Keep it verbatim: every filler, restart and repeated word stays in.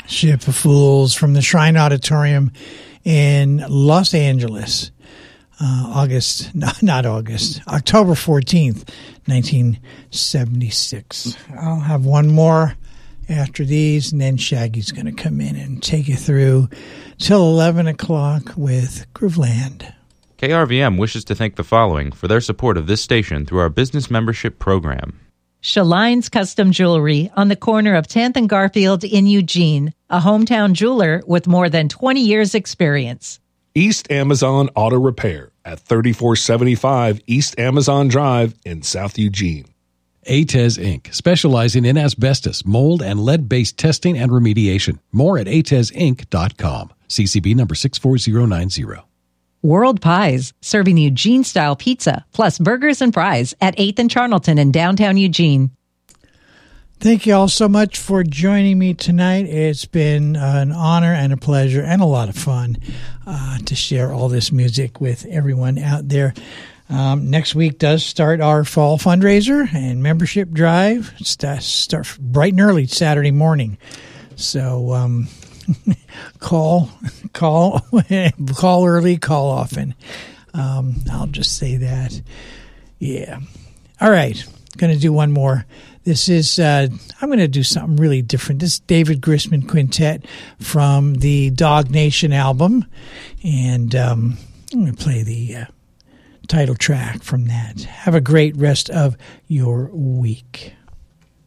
Ship of Fools from the Shrine Auditorium in Los Angeles. Uh, August, no, not August, October fourteenth, nineteen seventy-six. I'll have one more after these, and then Shaggy's going to come in and take you through till eleven o'clock with Grooveland. K R V M wishes to thank the following for their support of this station through our business membership program. Shaline's Custom Jewelry on the corner of tenth and Garfield in Eugene, a hometown jeweler with more than twenty years experience. East Amazon Auto Repair at thirty-four seventy-five East Amazon Drive in South Eugene. A T E S Incorporated, specializing in asbestos, mold, and lead-based testing and remediation. More at A T E S Inc dot com. C C B number six four zero nine zero. World Pies, serving Eugene-style pizza, plus burgers and fries at eighth and Charnelton in downtown Eugene. Thank you all so much for joining me tonight. It's been an honor and a pleasure and a lot of fun uh, to share all this music with everyone out there. Um, next week does start our fall fundraiser and membership drive. Start, start bright and early Saturday morning. So um, call, call, call early, call often. Um, I'll just say that. Yeah. All right. Going to do one more. This is, uh, I'm going to do something really different. This is David Grisman Quintet from the Dog Nation album. And um, I'm going to play the uh, title track from that. Have a great rest of your week.